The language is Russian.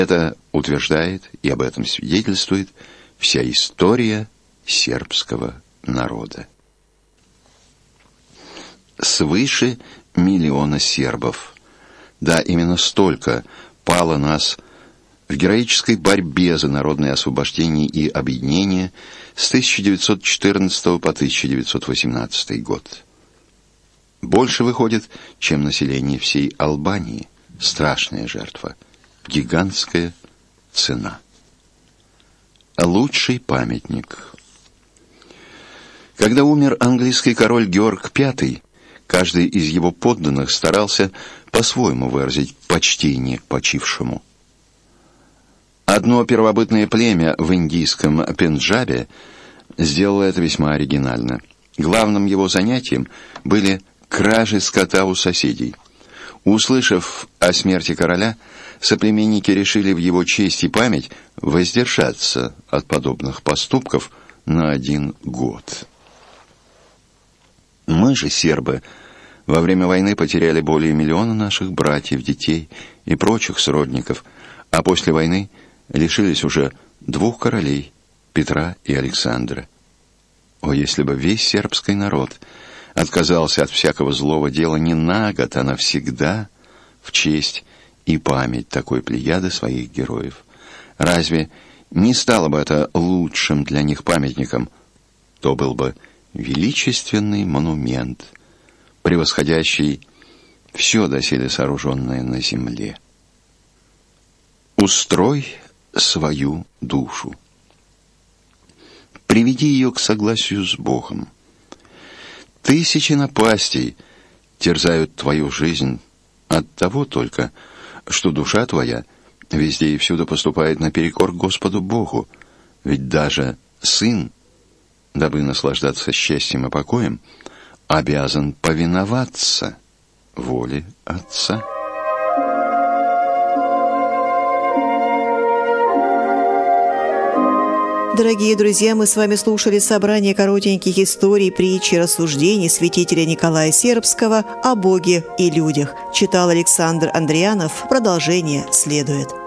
Это утверждает и об этом свидетельствует вся история сербского народа. Свыше 1 миллиона сербов. Да, именно столько пало нас в героической борьбе за народное освобождение и объединение с 1914 по 1918 год. Больше выходит, чем население всей Албании. Страшная жертва. Гигантская цена. Лучший памятник. Когда умер английский король Георг V, каждый из его подданных старался по-своему выразить почтение к почившему. Одно первобытное племя в индийском Пенджабе сделало это весьма оригинально. Главным его занятием были кражи скота у соседей. Услышав о смерти короля, соплеменники решили в его честь и память воздержаться от подобных поступков на 1 год. Мы же, сербы, во время войны потеряли более 1 миллиона наших братьев, детей и прочих сродников, а после войны лишились уже 2 королей, Петра и Александра. О, если бы весь сербский народ отказался от всякого злого дела не на год, а навсегда, в честь и память такой плеяды своих героев. Разве не стало бы это лучшим для них памятником? То был бы величественный монумент, превосходящий все доселе сооруженное на земле. Устрой свою душу. Приведи ее к согласию с Богом. Тысячи напастей терзают твою жизнь от того только, что душа твоя везде и всюду поступает наперекор Господу Богу. Ведь даже сын, дабы наслаждаться счастьем и покоем, обязан повиноваться воле Отца. Дорогие друзья, мы с вами слушали собрание коротеньких историй, притч и рассуждений святителя Николая Сербского о Боге и людях. Читал Александр Андрианов. Продолжение следует.